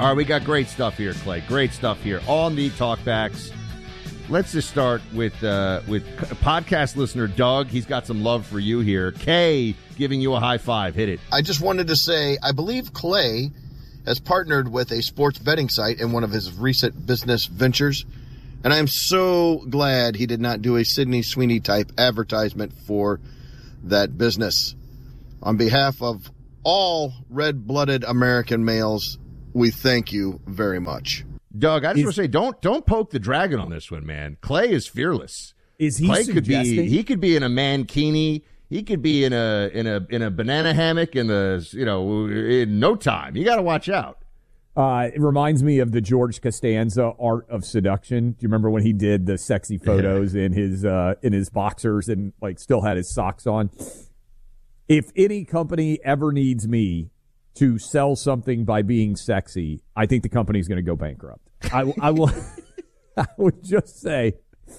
All right, we got great stuff here, Clay. Great stuff here on the Talkbacks. Let's just start with podcast listener Doug. He's got some love for you here. Kay giving you a high five. Hit it. I just wanted to say, I believe Clay has partnered with a sports betting site in one of his recent business ventures. And I am so glad he did not do a Sydney Sweeney type advertisement for that business. On behalf of all red-blooded American males, we thank you very much. Doug, I just want to say, don't poke the dragon on this one, man. Clay is fearless. Is he Clay suggesting? he could be in a mankini. He could be in a banana hammock in no time. You got to watch out. It reminds me of the George Costanza Art of Seduction. Do you remember when he did the sexy photos in his boxers and still had his socks on? If any company ever needs me to sell something by being sexy, I think the company's going to go bankrupt. I will. I would just say,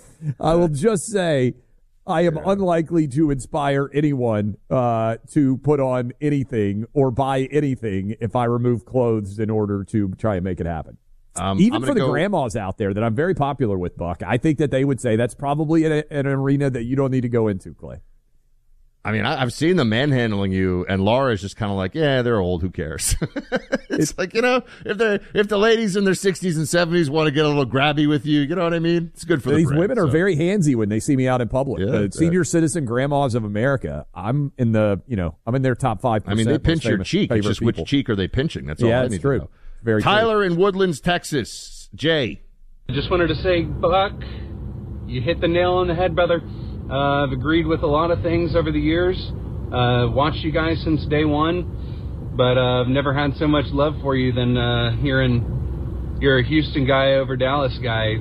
I am unlikely to inspire anyone to put on anything or buy anything if I remove clothes in order to try and make it happen. Even for the grandmas out there that I'm very popular with, Buck, I think that they would say that's probably an arena that you don't need to go into, Clay. I mean, I've seen them manhandling you, and Laura's just kind of like, yeah, they're old. Who cares? It's like, if the ladies in their 60s and 70s want to get a little grabby with you, you know what I mean? It's good for the These brand, women are very handsy when they see me out in public. Yeah, senior citizen grandmas of America, I'm in their top 5%. I mean, they pinch your cheek. It's just people. Which cheek are they pinching? That's all I need true. to know. Very Tyler true. in Woodlands, Texas. Jay. I just wanted to say, Buck, you hit the nail on the head, brother. I've agreed with a lot of things over the years. Watched you guys since day one, but I've never had so much love for you than hearing you're a Houston guy over Dallas guy.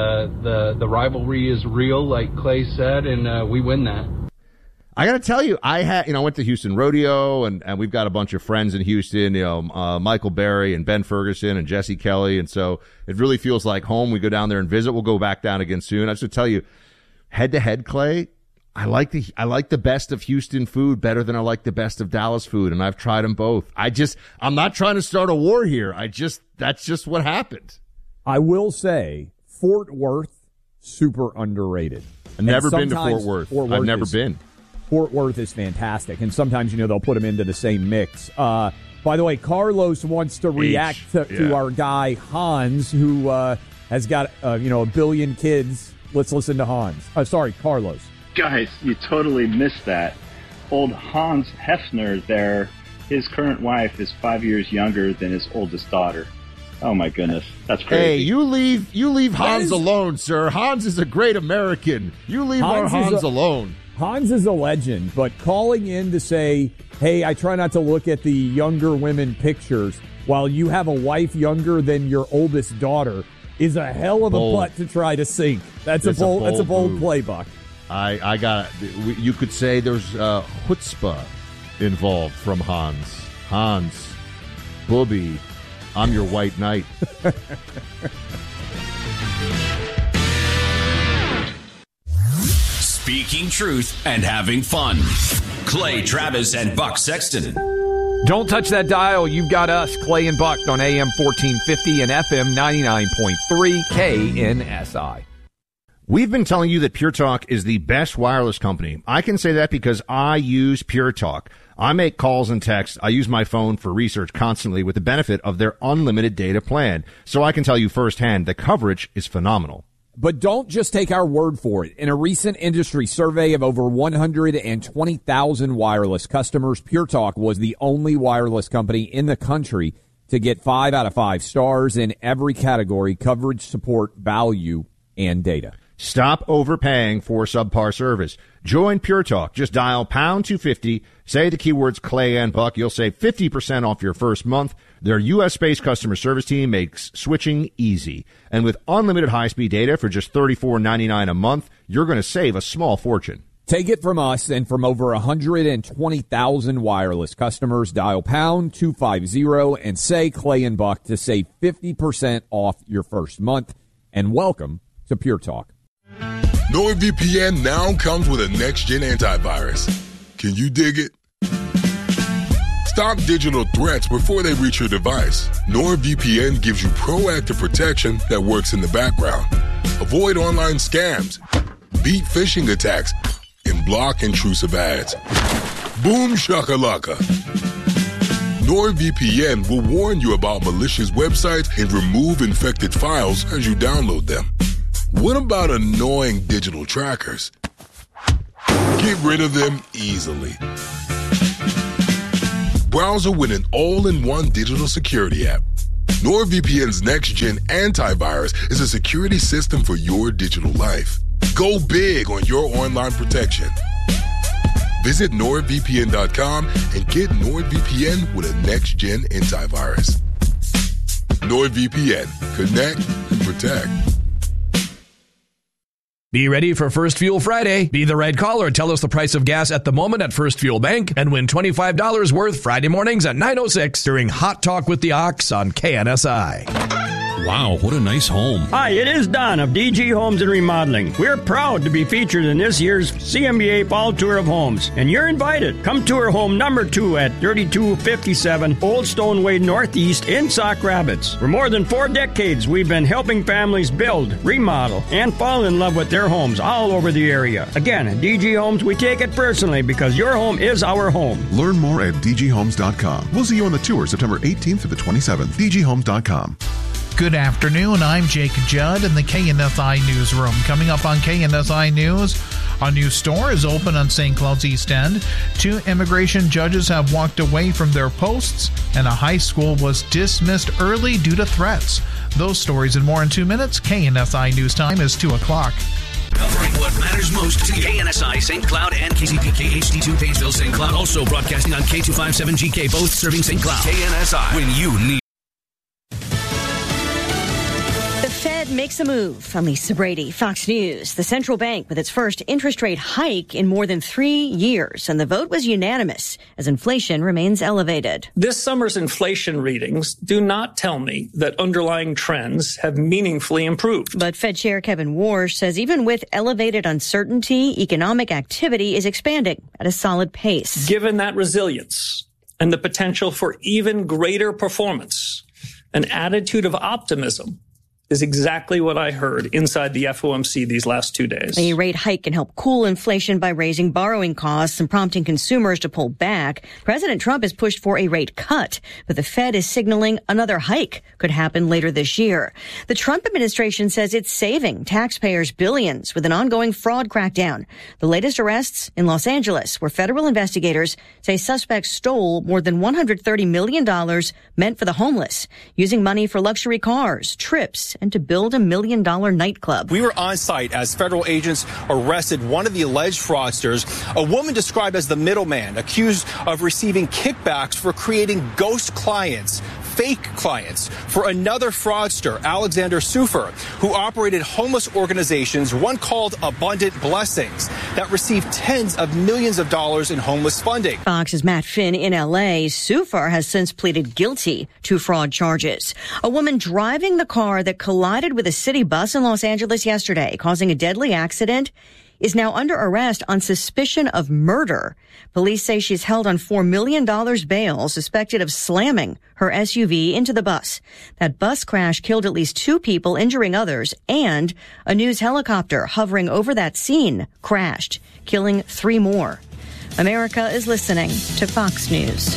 The rivalry is real, like Clay said, and we win that. I got to tell you, I went to Houston Rodeo, and we've got a bunch of friends in Houston, Michael Berry and Ben Ferguson and Jesse Kelly, and so it really feels like home. We go down there and visit. We'll go back down again soon. I just to tell you, head-to-head, Clay, I like the best of Houston food better than I like the best of Dallas food, and I've tried them both. I'm not trying to start a war here. That's just what happened. I will say Fort Worth, super underrated. I've never been to Fort Worth. I've never been. Fort Worth is fantastic, and sometimes they'll put them into the same mix. By the way, Carlos wants to react to our guy Hans, who has got a billion kids. Let's listen to Hans. Sorry, Carlos. Guys, you totally missed that. Old Hans Hefner there, his current wife is 5 years younger than his oldest daughter. Oh my goodness, that's crazy. Hey, you leave Hans alone, sir. Hans is a great American. You leave our Hans alone. Hans is a legend, but calling in to say, hey, I try not to look at the younger women pictures while you have a wife younger than your oldest daughter is a hell of a putt to try to sink. That's a bold play, Buck. I got it. You could say there's chutzpah involved from Hans. Hans, Booby, I'm your white knight. Speaking truth and having fun. Clay Travis and Buck Sexton. Don't touch that dial. You've got us, Clay and Buck, on AM 1450 and FM 99.3 KNSI. We've been telling you that Pure Talk is the best wireless company. I can say that because I use Pure Talk. I make calls and texts. I use my phone for research constantly with the benefit of their unlimited data plan. So I can tell you firsthand, the coverage is phenomenal. But don't just take our word for it. In a recent industry survey of over 120,000 wireless customers, Pure Talk was the only wireless company in the country to get 5 out of 5 stars in every category: coverage, support, value, and data. Stop overpaying for subpar service. Join Pure Talk. Just dial pound 250, say the keywords Clay and Buck. You'll save 50% off your first month. Their U.S.-based customer service team makes switching easy. And with unlimited high-speed data for just $34.99 a month, you're going to save a small fortune. Take it from us and from over 120,000 wireless customers. Dial pound 250 and say Clay and Buck to save 50% off your first month. And welcome to Pure Talk. NordVPN now comes with a next-gen antivirus. Can you dig it? Stop digital threats before they reach your device. NordVPN gives you proactive protection that works in the background. Avoid online scams, beat phishing attacks, and block intrusive ads. Boom shakalaka. NordVPN will warn you about malicious websites and remove infected files as you download them. What about annoying digital trackers? Get rid of them easily. Browser with an all-in-one digital security app. NordVPN's next-gen antivirus is a security system for your digital life. Go big on your online protection. Visit NordVPN.com and get NordVPN with a next-gen antivirus. NordVPN. Connect and protect. Be ready for First Fuel Friday. Be the right caller. Tell us the price of gas at the moment at First Fuel Bank and win $25 worth Friday mornings at 9:06 during Hot Talk with the Ox on KNSI. Wow, what a nice home. Hi, it is Don of DG Homes and Remodeling. We're proud to be featured in this year's CMBA Fall Tour of Homes, and you're invited. Come tour home number 2 at 3257 Old Stoneway Northeast in Sauk Rapids. For more than 4 decades, we've been helping families build, remodel, and fall in love with their homes all over the area. Again, at DG Homes, we take it personally because your home is our home. Learn more at dghomes.com. We'll see you on the tour September 18th to the 27th. dghomes.com. Good afternoon. I'm Jake Judd in the KNSI Newsroom. Coming up on KNSI News, a new store is open on St. Cloud's East End. 2 immigration judges have walked away from their posts, and a high school was dismissed early due to threats. Those stories and more in 2 minutes. KNSI News time is 2 o'clock. Covering what matters most to KNSI St. Cloud and KCPK HD2 Painesville St. Cloud. Also broadcasting on K257GK, both serving St. Cloud. KNSI, when you need. The Fed makes a move. I'm Lisa Brady, Fox News. The central bank with its first interest rate hike in more than 3 years, and the vote was unanimous as inflation remains elevated. This summer's inflation readings do not tell me that underlying trends have meaningfully improved. But Fed Chair Kevin Warsh says even with elevated uncertainty, economic activity is expanding at a solid pace. Given that resilience and the potential for even greater performance, an attitude of optimism is exactly what I heard inside the FOMC these last 2 days. A rate hike can help cool inflation by raising borrowing costs and prompting consumers to pull back. President Trump has pushed for a rate cut, but the Fed is signaling another hike could happen later this year. The Trump administration says it's saving taxpayers billions with an ongoing fraud crackdown. The latest arrests in Los Angeles, where federal investigators say suspects stole more than $130 million meant for the homeless, using money for luxury cars, trips, and to build $1 million nightclub. We were on site as federal agents arrested one of the alleged fraudsters, a woman described as the middleman, accused of receiving kickbacks for creating ghost clients, fake clients, for another fraudster, Alexander Sufer, who operated homeless organizations, one called Abundant Blessings, that received tens of millions of dollars in homeless funding. Fox's Matt Finn in L.A. Sufer has since pleaded guilty to fraud charges. A woman driving the car that collided with a city bus in Los Angeles yesterday, causing a deadly accident, is now under arrest on suspicion of murder. Police say she's held on $4 million bail, suspected of slamming her SUV into the bus. That bus crash killed at least 2 people, injuring others, and a news helicopter hovering over that scene crashed, killing 3 more. America is listening to Fox News.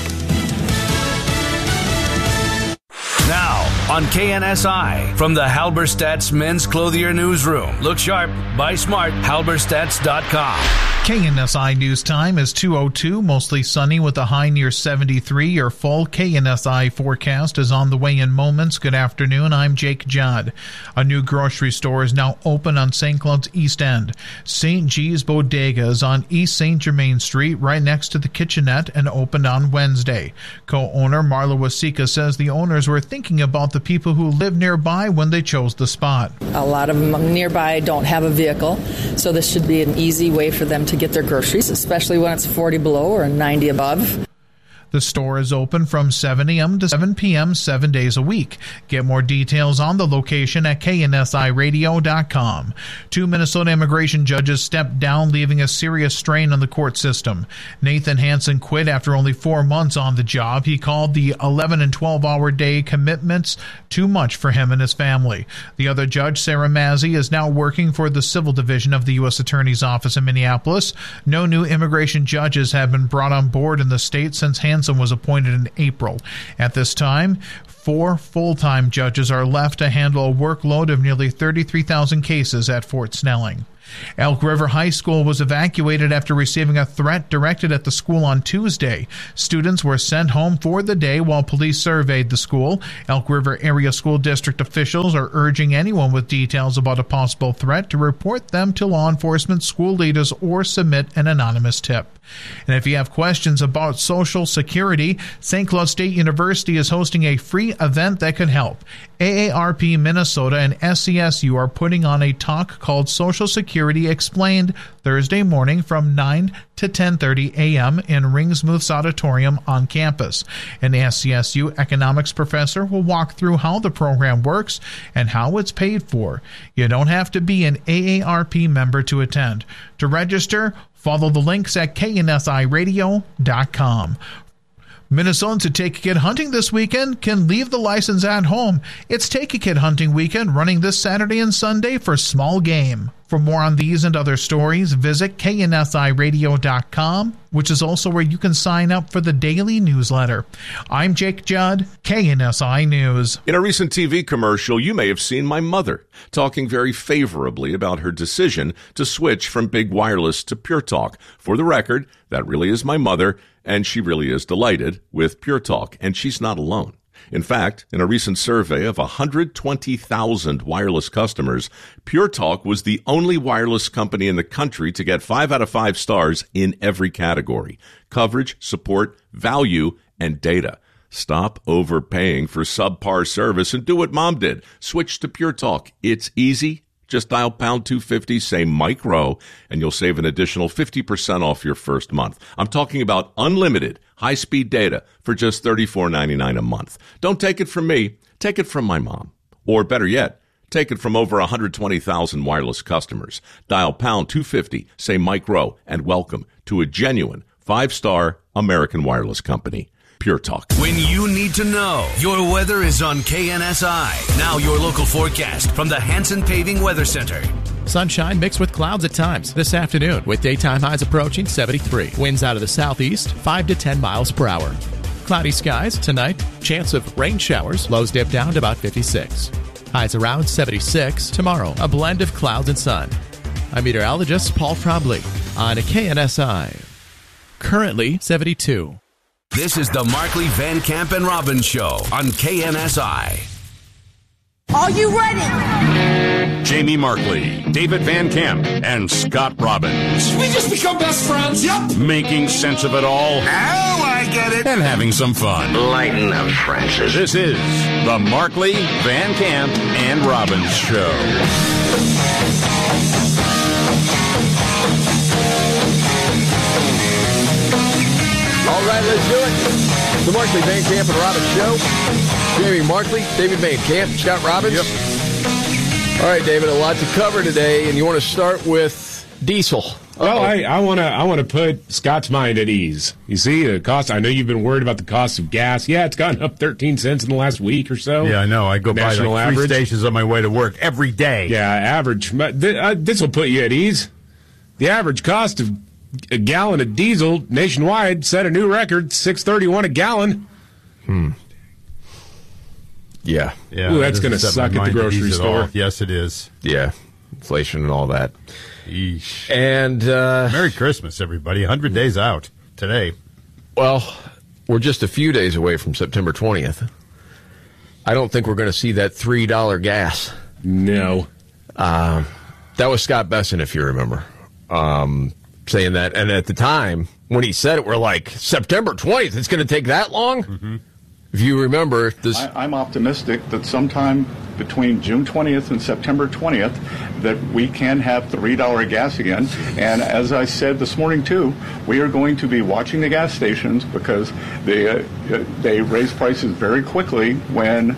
Now, on KNSI, from the Halberstadt's Men's Clothier Newsroom. Look sharp, buy smart, halberstadts.com. KNSI News Time is 2:02, mostly sunny with a high near 73. Your full KNSI forecast is on the way in moments. Good afternoon, I'm Jake Judd. A new grocery store is now open on St. Cloud's East End. St. G's Bodega is on East St. Germain Street, right next to the kitchenette, and opened on Wednesday. Co-owner Marla Wasika says the owners were thinking about the people who live nearby when they chose the spot. A lot of them nearby don't have a vehicle, so this should be an easy way for them to get their groceries, especially when it's 40 below or 90 above. The store is open from 7 a.m. to 7 p.m. 7 days a week. Get more details on the location at KNSIRadio.com. 2 Minnesota immigration judges stepped down, leaving a serious strain on the court system. Nathan Hansen quit after only 4 months on the job. He called the 11 and 12-hour day commitments too much for him and his family. The other judge, Sarah Mazzy, is now working for the Civil Division of the U.S. Attorney's Office in Minneapolis. No new immigration judges have been brought on board in the state since Hansen was appointed in April. At this time, 4 full-time judges are left to handle a workload of nearly 33,000 cases at Fort Snelling. Elk River High School was evacuated after receiving a threat directed at the school on Tuesday. Students were sent home for the day while police surveyed the school. Elk River Area School District officials are urging anyone with details about a possible threat to report them to law enforcement, school leaders, or submit an anonymous tip. And if you have questions about Social Security, St. Cloud State University is hosting a free event that could help. AARP Minnesota and SCSU are putting on a talk called Social Security Explained Thursday morning from 9 to 10:30 a.m. in Ringsmouth's Auditorium on campus. An SCSU economics professor will walk through how the program works and how it's paid for. You don't have to be an AARP member to attend. To register, follow the links at KNSIRadio.com. Minnesotans who take a kid hunting this weekend can leave the license at home. It's Take a Kid Hunting Weekend running this Saturday and Sunday for small game. For more on these and other stories, visit KNSIRadio.com, which is also where you can sign up for the daily newsletter. I'm Jake Judd, KNSI News. In a recent TV commercial, you may have seen my mother talking very favorably about her decision to switch from big wireless to Pure Talk. For the record, that really is my mother, and she really is delighted with Pure Talk, and she's not alone. In fact, in a recent survey of 120,000 wireless customers, Pure Talk was the only wireless company in the country to get 5 out of 5 stars in every category: coverage, support, value, and data. Stop overpaying for subpar service and do what Mom did. Switch to Pure Talk. It's easy. Just dial pound 250, say Mike Rowe, and you'll save an additional 50% off your first month. I'm talking about unlimited high-speed data for just $34.99 a month. Don't take it from me. Take it from my mom. Or better yet, take it from over 120,000 wireless customers. Dial pound 250, say Mike Rowe, and welcome to a genuine 5-star American wireless company. Pure Talk. When you need to know, your weather is on KNSI. Now your local forecast from the Hanson Paving Weather Center. Sunshine mixed with clouds at times this afternoon, with daytime highs approaching 73. Winds out of the southeast, 5 to 10 miles per hour. Cloudy skies tonight, chance of rain showers, lows dip down to about 56. Highs around 76. Tomorrow, a blend of clouds and sun. I'm meteorologist Paul Trombley on KNSI. Currently 72. This is the Markley, Van Camp, and Robbins Show on KNSI. Are you ready? Jamie Markley, David Van Camp, and Scott Robbins. Should we just become best friends? Yep. Making sense of it all. Oh, I get it. And having some fun. Lighten up, Francis. This is the Markley, Van Camp, and Robbins Show. All right, let's do it. The Markley, Van Camp, and Robbins Show. Jamie Markley, David Van Camp, Scott Robbins. Yep. All right, David, a lot to cover today, and you want to start with diesel. Well, I want to put Scott's mind at ease. You see, the cost. I know you've been worried about the cost of gas. Yeah, it's gone up 13 cents in the last week or so. Yeah, I know. I go by like 3 stations on my way to work every day. Yeah, average. This will put you at ease. The average cost of a gallon of diesel nationwide set a new record, $6.31 a gallon. Yeah. Ooh, that's going to suck at the grocery store. Yes, it is. Yeah, inflation and all that. Eesh. And Merry Christmas, everybody. 100 days out today. Well, we're just a few days away from September 20th. I don't think we're going to see that $3 gas. No. That was Scott Besson, if you remember. Saying that, and at the time when he said it, we're like, September 20th, it's going to take that long? Mm-hmm. If you remember this, I'm optimistic that sometime between June 20th and September 20th that we can have $3 gas again. And as I said this morning too, we are going to be watching the gas stations because they raise prices very quickly when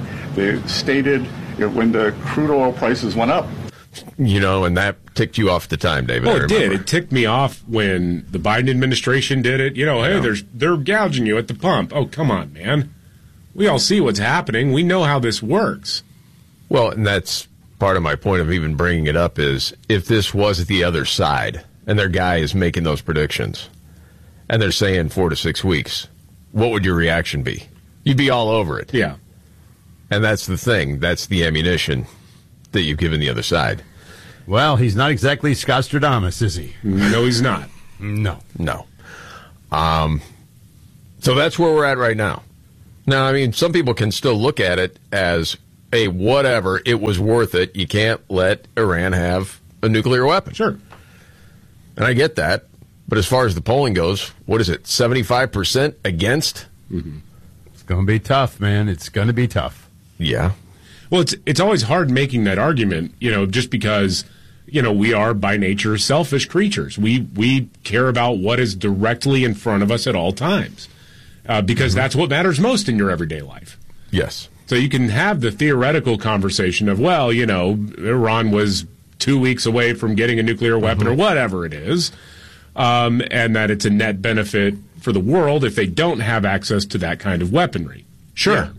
the crude oil prices went up. And that ticked you off at the time, David. Oh, it did. It ticked me off when the Biden administration did it. Hey, they're gouging you at the pump. Oh, come on, man. We all see what's happening. We know how this works. Well, and that's part of my point of even bringing it up is if this was the other side and their guy is making those predictions and they're saying 4 to 6 weeks, what would your reaction be? You'd be all over it. Yeah. And that's the thing. That's the ammunition that you've given the other side. Well, he's not exactly Scostradamus, is he? No, he's not. No. So that's where we're at right now. Now, I mean, some people can still look at it as, hey, whatever, it was worth it. You can't let Iran have a nuclear weapon. Sure. And I get that. But as far as the polling goes, what is it, 75% against? Mm-hmm. It's going to be tough, man. It's going to be tough. Yeah. Well, it's always hard making that argument, just because, we are by nature selfish creatures. We care about what is directly in front of us at all times. Because that's what matters most in your everyday life. Yes. So you can have the theoretical conversation of, well, Iran was 2 weeks away from getting a nuclear weapon or whatever it is, and that it's a net benefit for the world if they don't have access to that kind of weaponry. Sure. Yeah.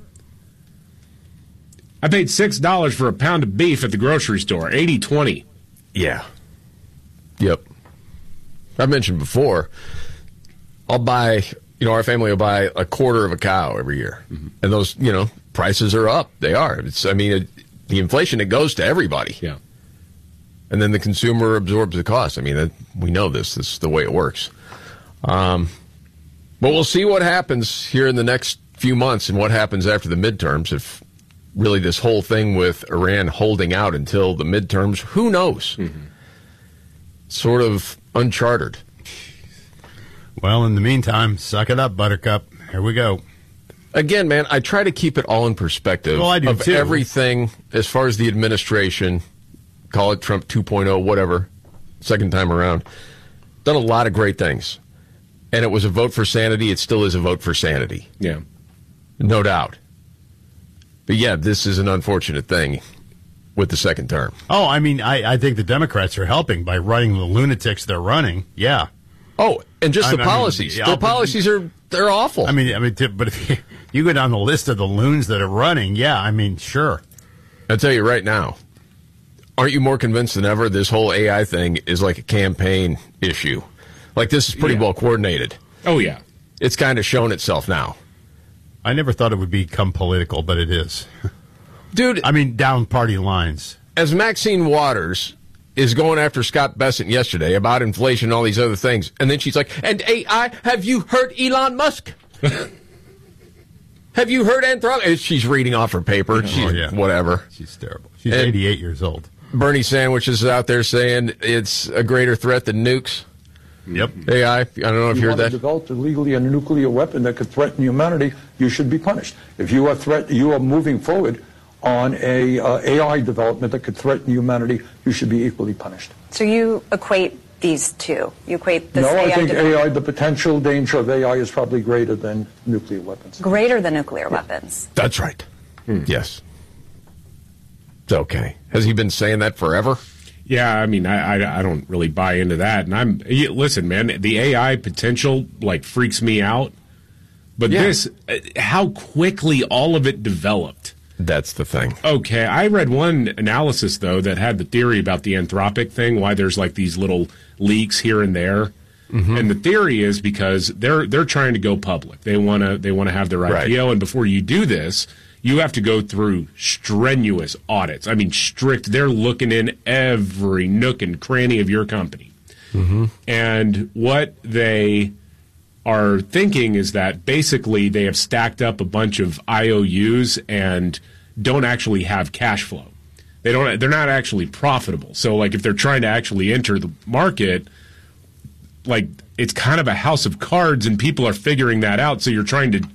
I paid $6 for a pound of beef at the grocery store, 80-20. Yeah. Yep. I've mentioned before, I'll buy... our family will buy a quarter of a cow every year. Mm-hmm. And those, prices are up. They are. The inflation, it goes to everybody. Yeah. And then the consumer absorbs the cost. I mean, we know this. This is the way it works. But we'll see what happens here in the next few months and what happens after the midterms. If really this whole thing with Iran holding out until the midterms, who knows? Mm-hmm. Sort of uncharted. Well, in the meantime, suck it up, Buttercup. Here we go. Again, man, I try to keep it all in perspective. Well, I do of too. Everything as far as the administration, call it Trump 2.0, whatever, second time around, done a lot of great things. And it was a vote for sanity. It still is a vote for sanity. Yeah. No doubt. But, yeah, this is an unfortunate thing with the second term. Oh, I mean, I think the Democrats are helping by running the lunatics they're running. Yeah. Oh, and just the policies. Their policies they're awful. I mean, but if you go down the list of the loons that are running, yeah, I mean, sure. I'll tell you right now, aren't you more convinced than ever this whole AI thing is like a campaign issue? Like, this is pretty well coordinated. Oh, yeah. It's kind of shown itself now. I never thought it would become political, but it is. Dude. I mean, down party lines. As Maxine Waters is going after Scott Bessent yesterday about inflation and all these other things. And then she's like, and AI, have you heard Elon Musk? Have you heard Anthropic? She's reading off her paper. Whatever. She's terrible. She's 88 years old. Bernie Sandwich is out there saying it's a greater threat than nukes. Yep. AI, I don't know if you heard that. If you want to develop illegally a nuclear weapon that could threaten humanity, you should be punished. If you are moving forward on a AI development that could threaten humanity, you should be equally punished. So you equate these two? You equate this No, AI I think AI, the potential danger of AI is probably greater than nuclear weapons. Greater than nuclear weapons? That's right. Yes. It's okay. Has he been saying that forever? Yeah, I mean, I don't really buy into that. And listen, man, the AI potential, freaks me out. But this, how quickly all of it developed. That's the thing. Okay, I read one analysis, though, that had the theory about the Anthropic thing, why there's these little leaks here and there. Mm-hmm. And the theory is because they're trying to go public. They want to have their IPO, and before you do this, you have to go through strenuous audits. I mean, strict. They're looking in every nook and cranny of your company. Mm-hmm. And what they are thinking is that basically they have stacked up a bunch of IOUs and don't actually have cash flow. They're not actually profitable. So if they're trying to actually enter the market, it's kind of a house of cards and people are figuring that out. So you're trying to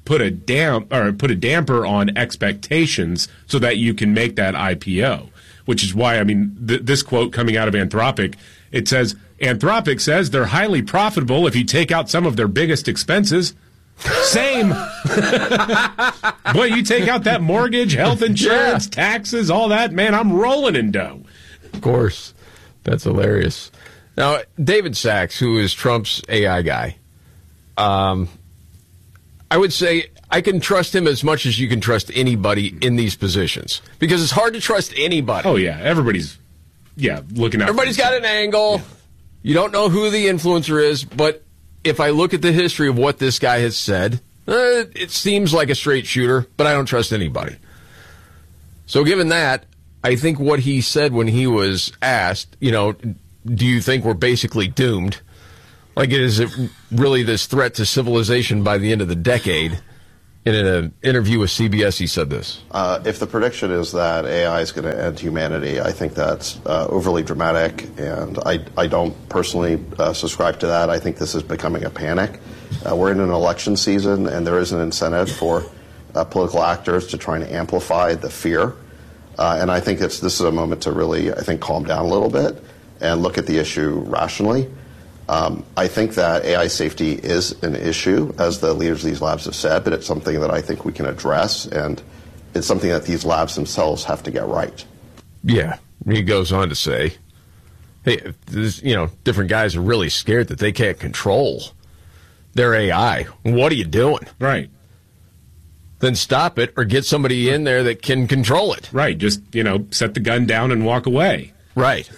put a damper on expectations so that you can make that IPO, which is why, I mean, this quote coming out of Anthropic, it says, Anthropic says they're highly profitable if you take out some of their biggest expenses. Same. Boy, you take out that mortgage, health insurance, taxes, all that, man, I'm rolling in dough. Of course. That's hilarious. Now, David Sachs, who is Trump's AI guy, I would say I can trust him as much as you can trust anybody in these positions. Because it's hard to trust anybody. Oh, yeah. Everybody's looking out. Everybody's got an angle. Yeah. You don't know who the influencer is, but if I look at the history of what this guy has said, it seems like a straight shooter, but I don't trust anybody. So given that, I think what he said when he was asked, do you think we're basically doomed? Like, is it really this threat to civilization by the end of the decade? In an interview with CBS, he said this. If the prediction is that AI is going to end humanity, I think that's overly dramatic, and I don't personally subscribe to that. I think this is becoming a panic. We're in an election season, and there is an incentive for political actors to try and amplify the fear. And I think this is a moment to really, I think, calm down a little bit and look at the issue rationally. I think that AI safety is an issue, as the leaders of these labs have said, but it's something that I think we can address, and it's something that these labs themselves have to get right. Yeah. He goes on to say, hey, different guys are really scared that they can't control their AI. What are you doing? Right. Then stop it or get somebody in there that can control it. Right. Just, set the gun down and walk away. Right.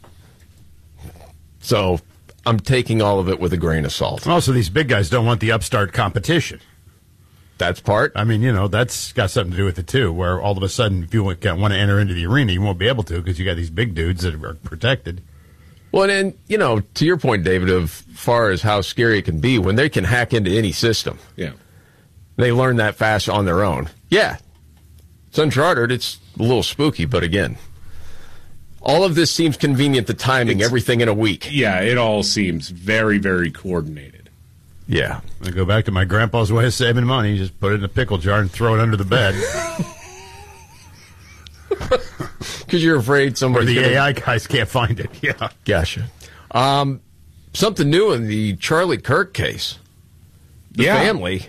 So I'm taking all of it with a grain of salt. Also, these big guys don't want the upstart competition. That's part. I mean, that's got something to do with it, too, where all of a sudden, if you want to enter into the arena, you won't be able to because you got these big dudes that are protected. Well, and, to your point, David, of far as how scary it can be, when they can hack into any system. Yeah. They learn that fast on their own. Yeah. It's uncharted. It's a little spooky, but again, all of this seems convenient, the timing, everything in a week. Yeah, it all seems very, very coordinated. Yeah. I go back to my grandpa's way of saving money. Just put it in a pickle jar and throw it under the bed. Because you're afraid somebody. Or the AI guys can't find it. Yeah. Gotcha. Something new in the Charlie Kirk case. The family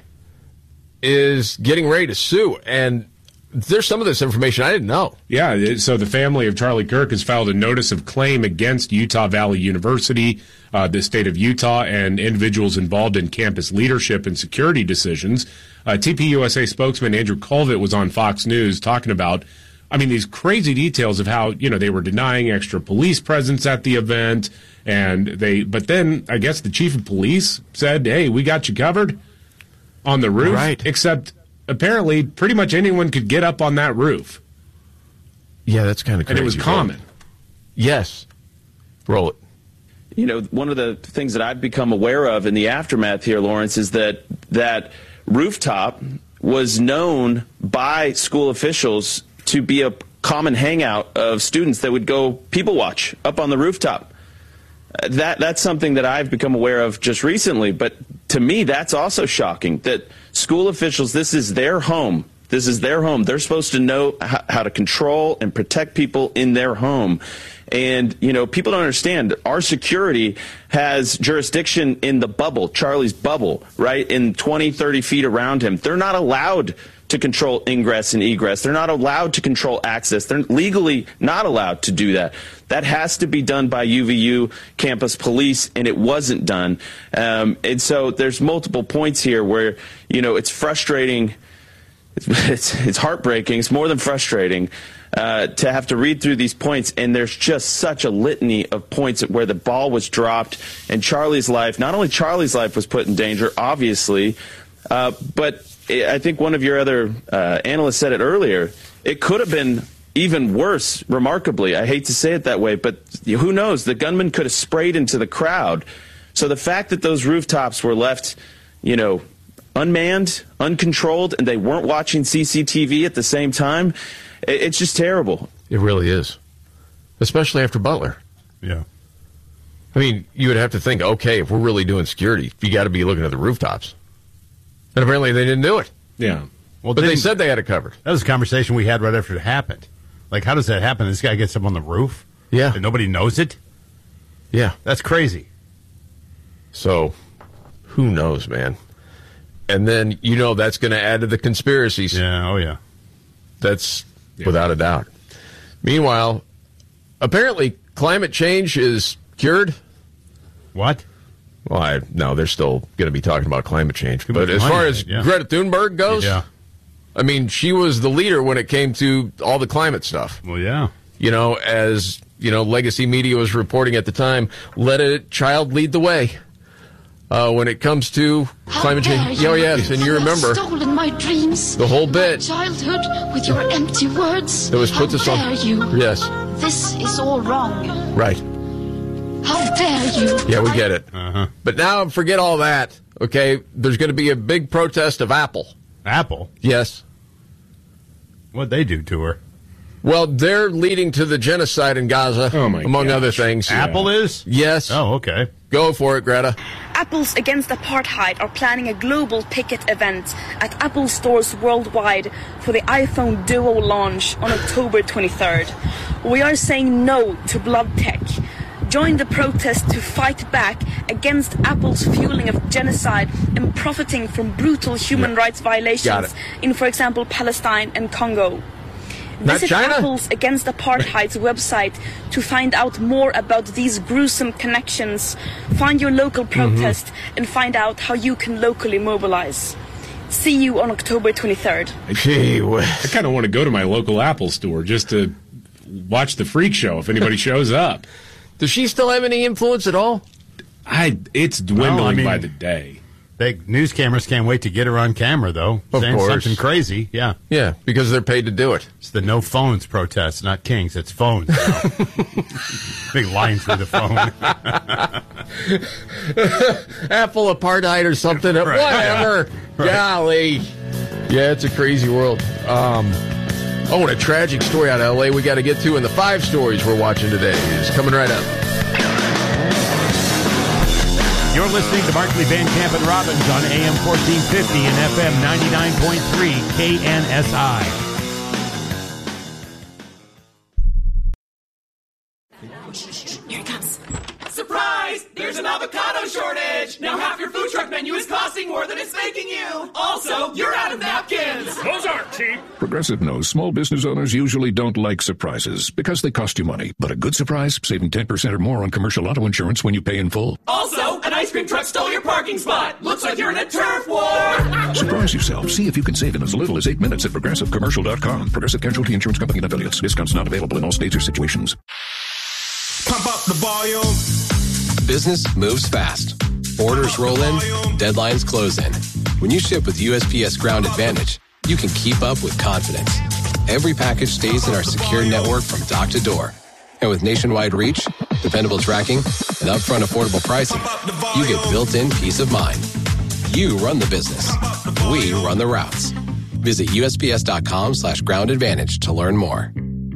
is getting ready to sue, and there's some of this information I didn't know. Yeah, so the family of Charlie Kirk has filed a notice of claim against Utah Valley University, the state of Utah, and individuals involved in campus leadership and security decisions. TPUSA spokesman Andrew Colvett was on Fox News talking about, these crazy details of how, they were denying extra police presence at the event, but then I guess the chief of police said, hey, we got you covered on the roof, right. Except apparently pretty much anyone could get up on that roof. Yeah, that's kind of crazy. And it was common. Yes. Roll it. One of the things that I've become aware of in the aftermath here, Lawrence, is that rooftop was known by school officials to be a common hangout of students that would go people watch up on the rooftop. That's something that I've become aware of just recently, but to me, that's also shocking that school officials, this is their home. This is their home. They're supposed to know how to control and protect people in their home. And, people don't understand. Our security has jurisdiction in the bubble, Charlie's bubble, right, in 20, 30 feet around him. They're not allowed to control ingress and egress. They're not allowed to control access. They're legally not allowed to do that. That has to be done by UVU campus police, and it wasn't done. And so there's multiple points here where, it's frustrating. It's heartbreaking. It's more than frustrating to have to read through these points, and there's just such a litany of points where the ball was dropped, and Charlie's life, not only Charlie's life was put in danger, obviously, but I think one of your other analysts said it earlier. It could have been even worse, remarkably. I hate to say it that way, but who knows? The gunman could have sprayed into the crowd. So the fact that those rooftops were left, unmanned, uncontrolled, and they weren't watching CCTV at the same time, it's just terrible. It really is, especially after Butler. Yeah. You would have to think, okay, if we're really doing security, you got to be looking at the rooftops. And apparently they didn't do it. Yeah. Well, but they said they had it covered. That was a conversation we had right after it happened. Like, how does that happen? This guy gets up on the roof? Yeah. And nobody knows it? Yeah. That's crazy. So, who knows, man? And then, that's going to add to the conspiracies. Yeah, oh yeah. That's without a doubt. Meanwhile, apparently climate change is cured. What? Well, no, they're still going to be talking about climate change. But as far as Greta Thunberg goes, I mean, she was the leader when it came to all the climate stuff. Well, yeah. As, legacy media was reporting at the time, let a child lead the way. When it comes to climate change. Oh, yes, and you remember stolen my dreams, the whole bit. Childhood with your empty words. That was put this on. You? Yes. This is all wrong. Right. How dare you? Yeah, we get it. But now forget all that. Okay, there's going to be a big protest of Apple. Apple? Yes. What'd they do to her? Well, they're leading to the genocide in Gaza, among other things. Apple is? Yes. Oh, okay. Go for it, Greta. Apples Against Apartheid are planning a global picket event at Apple stores worldwide for the iPhone Duo launch on October 23rd. We are saying no to blood tech. Join the protest to fight back against Apple's fueling of genocide and profiting from brutal human rights violations in, for example, Palestine and Congo. Visit Apples Against Apartheid's website to find out more about these gruesome connections, find your local protest, and find out how you can locally mobilize. See you on October 23rd. Gee whiz. I kind of want to go to my local Apple store just to watch the freak show if anybody shows up. Does she still have any influence at all? It's dwindling by the day. Big news cameras can't wait to get her on camera, though. Of saying course. something crazy, yeah. Yeah, because they're paid to do it. It's the no phones protest, not kings. It's phones now. Big line through the phone. Apple apartheid or something. Right, whatever. yeah. Right. Golly. Yeah, it's a crazy world. And a tragic story out of L.A. we got to get to, and the 5 stories we're watching today is coming right up. You're listening to Markley, Van Camp, and Robbins on AM 1450 and FM 99.3 KNSI. Here it comes. Surprise! There's an avocado shortage! Now half your food truck menu is costing more than it's making you! Also, you're out of napkins! Those aren't cheap! Progressive knows small business owners usually don't like surprises because they cost you money. But a good surprise, saving 10% or more on commercial auto insurance when you pay in full. Also, an ice cream truck stole your parking spot! Looks like you're in a turf war! Surprise yourself. See if you can save in as little as 8 minutes at ProgressiveCommercial.com. Progressive Casualty Insurance Company and affiliates. Discounts not available in all states or situations. Pump up the volume. Business moves fast. Orders roll in, deadlines close in. When you ship with USPS Ground Advantage, you can keep up with confidence. Every package stays in our secure network from dock to door. And with nationwide reach, dependable tracking, and upfront affordable pricing, you get built-in peace of mind. You run the business. We run the routes. Visit USPS.com/groundadvantage to learn more.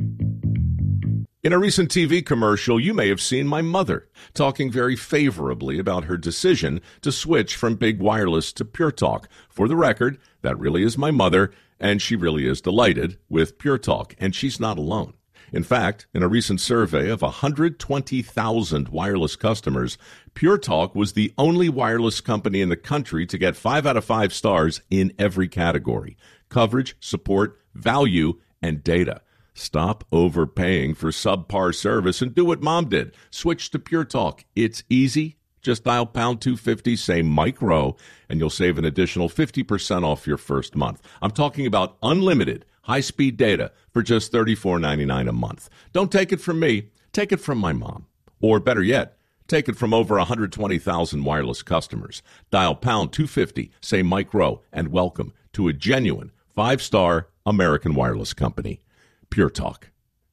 In a recent TV commercial, you may have seen my mother talking very favorably about her decision to switch from big wireless to Pure Talk. For the record, that really is my mother, and she really is delighted with Pure Talk, and she's not alone. In fact, in a recent survey of 120,000 wireless customers, Pure Talk was the only wireless company in the country to get 5 out of 5 stars in every category: coverage, support, value, and data. Stop overpaying for subpar service and do what Mom did. Switch to Pure Talk. It's easy. Just dial pound 250, say Mike Rowe, and you'll save an additional 50% off your first month. I'm talking about unlimited high-speed data for just $34.99 a month. Don't take it from me. Take it from my mom. Or better yet, take it from over 120,000 wireless customers. Dial pound 250, say Mike Rowe, and welcome to a genuine 5-star American wireless company. Pure Talk.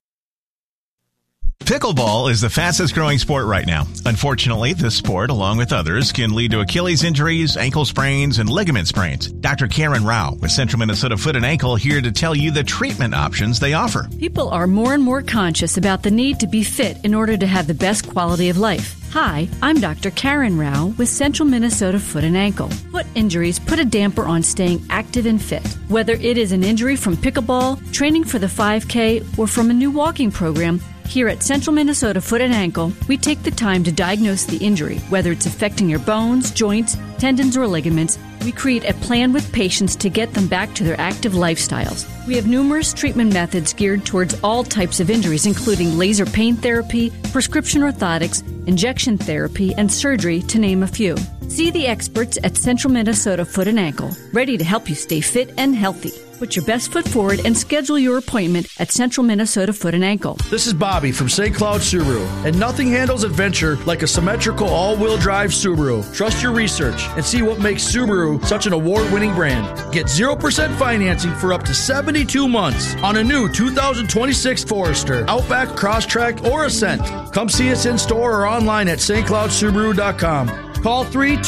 Pickleball is the fastest growing sport right now. Unfortunately, this sport, along with others, can lead to Achilles injuries, ankle sprains, and ligament sprains. Dr. Karen Rao with Central Minnesota Foot and Ankle here to tell you the treatment options they offer. People are more and more conscious about the need to be fit in order to have the best quality of life. Hi, I'm Dr. Karen Rao with Central Minnesota Foot and Ankle. Foot injuries put a damper on staying active and fit. Whether it is an injury from pickleball, training for the 5K, or from a new walking program, here at Central Minnesota Foot and Ankle, we take the time to diagnose the injury, whether it's affecting your bones, joints, tendons, or ligaments. We create a plan with patients to get them back to their active lifestyles. We have numerous treatment methods geared towards all types of injuries, including laser pain therapy, prescription orthotics, injection therapy, and surgery, to name a few. See the experts at Central Minnesota Foot and Ankle, ready to help you stay fit and healthy. Put your best foot forward and schedule your appointment at Central Minnesota Foot and Ankle. This is Bobby from St. Cloud Subaru, and nothing handles adventure like a symmetrical all-wheel drive Subaru. Trust your research and see what makes Subaru such an award-winning brand. Get 0% financing for up to 72 months on a new 2026 Forester, Outback, Crosstrek, or Ascent. Come see us in store or online at stcloudsubaru.com. Call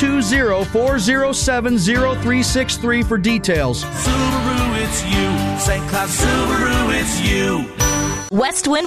320-407-0363 for details. Subaru, it's you. St. Cloud Subaru, it's you. Westwind